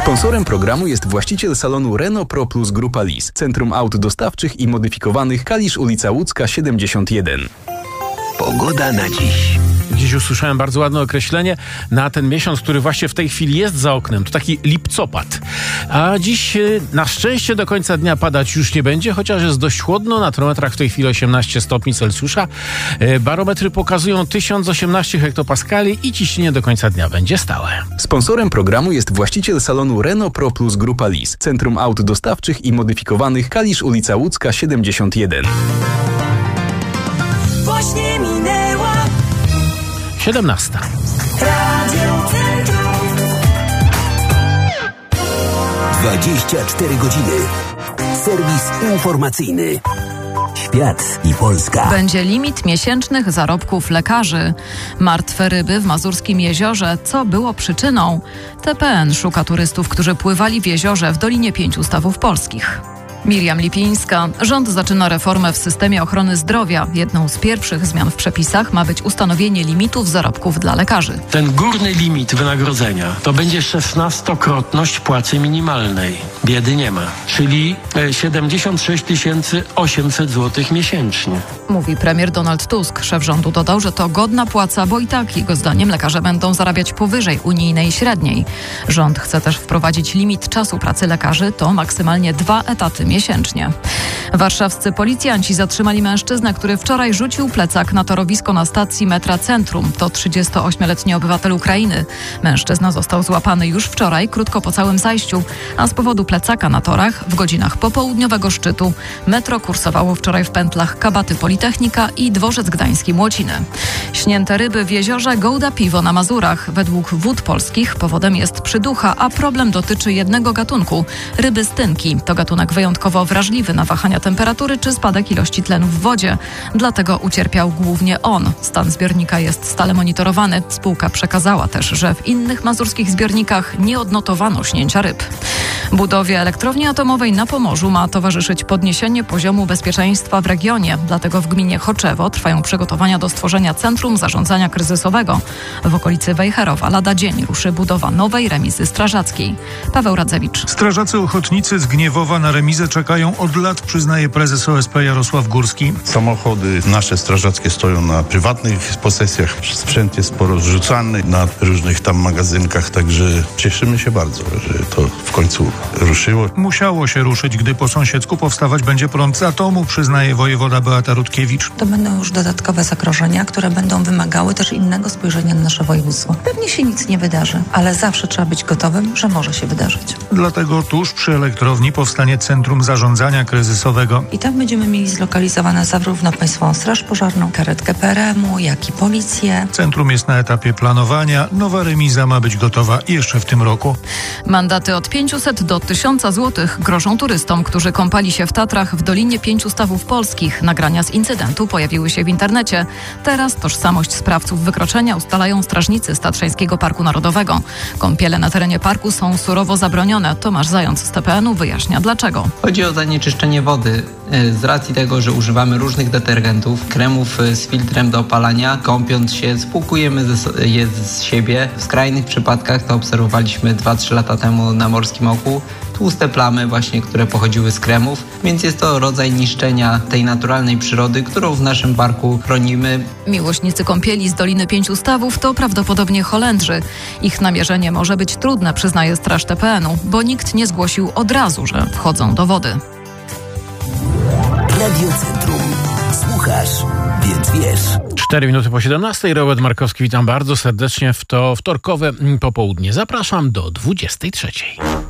Sponsorem programu jest właściciel salonu Renault Pro Plus Grupa Lis, Centrum Aut Dostawczych i Modyfikowanych, Kalisz, ulica Łódzka 71. Pogoda na dziś. Dziś usłyszałem bardzo ładne określenie na ten miesiąc, który właśnie w tej chwili jest za oknem. To taki lipcopad. A dziś na szczęście do końca dnia padać już nie będzie, chociaż jest dość chłodno. Na termometrach w tej chwili 18 stopni Celsjusza. Barometry pokazują 1018 hektopaskali i ciśnienie do końca dnia będzie stałe. Sponsorem programu jest właściciel salonu Renault Pro Plus Grupa Lis, Centrum Aut Dostawczych i Modyfikowanych, Kalisz, ulica Łódzka 71. Właśnie minęła 17. Radio Centrum. 24 godziny. Serwis informacyjny. Świat i Polska. Będzie limit miesięcznych zarobków lekarzy. Martwe ryby w Mazurskim Jeziorze. Co było przyczyną? TPN szuka turystów, którzy pływali w jeziorze w Dolinie 5 Stawów Polskich. Miriam Lipińska. Rząd zaczyna reformę w systemie ochrony zdrowia. Jedną z pierwszych zmian w przepisach ma być ustanowienie limitów zarobków dla lekarzy. Ten górny limit wynagrodzenia to będzie 16-krotność płacy minimalnej. Biedy nie ma, czyli 76 800 zł miesięcznie. Mówi premier Donald Tusk. Szef rządu dodał, że to godna płaca, bo i tak jego zdaniem lekarze będą zarabiać powyżej unijnej średniej. Rząd chce też wprowadzić limit czasu pracy lekarzy, to maksymalnie 2 etaty miesięcznie. Warszawscy policjanci zatrzymali mężczyznę, który wczoraj rzucił plecak na torowisko na stacji metra Centrum. To 38-letni obywatel Ukrainy. Mężczyzna został złapany już wczoraj, krótko po całym zajściu, a z powodu plecaka na torach w godzinach popołudniowego szczytu metro kursowało wczoraj w pętlach Kabaty Politechnika i Dworzec Gdański Młociny. Śnięte ryby w jeziorze Gołda Piwo na Mazurach. Według Wód Polskich powodem jest przyducha, a problem dotyczy jednego gatunku – ryby stynki. To gatunek wyjątkowo wrażliwy na wahania temperatury czy spadek ilości tlenu w wodzie. Dlatego ucierpiał głównie on. Stan zbiornika jest stale monitorowany. Spółka przekazała też, że w innych mazurskich zbiornikach nie odnotowano śnięcia ryb. Budowie elektrowni atomowej na Pomorzu ma towarzyszyć podniesienie poziomu bezpieczeństwa w regionie. Dlatego w gminie Choczewo trwają przygotowania do stworzenia Centrum Zarządzania Kryzysowego. W okolicy Wejherowa lada dzień ruszy budowa nowej remizy strażackiej. Paweł Radzewicz. Strażacy ochotnicy z Gniewowa na remizę czekają od lat, przyznaje prezes OSP Jarosław Górski. Samochody nasze strażackie stoją na prywatnych posesjach. Sprzęt jest porozrzucany na różnych tam magazynkach, także cieszymy się bardzo, że to w końcu ruszyło. Musiało się ruszyć, gdy po sąsiedzku powstawać będzie prąd z atomu, przyznaje wojewoda Beata Rutkiewicz. To będą już dodatkowe zagrożenia, które będą wymagały też innego spojrzenia na nasze województwo. Pewnie się nic nie wydarzy, ale zawsze trzeba być gotowym, że może się wydarzyć. Dlatego tuż przy elektrowni powstanie Centrum Zarządzania Kryzysowego. I tam będziemy mieli zlokalizowane zarówno Państwową Straż Pożarną, karetkę PRM-u, jak i policję. Centrum jest na etapie planowania. Nowa remiza ma być gotowa jeszcze w tym roku. Mandaty od 500 do 1000 zł grożą turystom, którzy kąpali się w Tatrach w Dolinie 5 Stawów Polskich. Nagrania z incydentu pojawiły się w internecie. Teraz tożsamość sprawców wykroczenia ustalają strażnicy z Tatrzańskiego Parku Narodowego. Kąpiele na terenie parku są surowo zabronione. Tomasz Zając z TPN-u wyjaśnia dlaczego. Chodzi o zanieczyszczenie wody. Z racji tego, że używamy różnych detergentów, kremów z filtrem do opalania, kąpiąc się, spłukujemy je z siebie. W skrajnych przypadkach, to obserwowaliśmy 2-3 lata temu na Morskim Oku, tłuste plamy właśnie, które pochodziły z kremów, więc jest to rodzaj niszczenia tej naturalnej przyrody, którą w naszym parku chronimy. Miłośnicy kąpieli z Doliny 5 Stawów to prawdopodobnie Holendrzy. Ich namierzenie może być trudne, przyznaje straż TPN-u, bo nikt nie zgłosił od razu, że wchodzą do wody. Radio Centrum. Słuchasz, więc wiesz. 4 minuty po 17. Robert Markowski, witam bardzo serdecznie w to wtorkowe popołudnie. Zapraszam do 23.